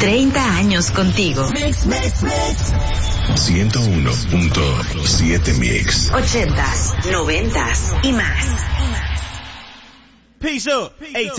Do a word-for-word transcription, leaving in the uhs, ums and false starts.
treinta años contigo. ciento uno punto siete Mix. ochentas, noventas y más. Peace up.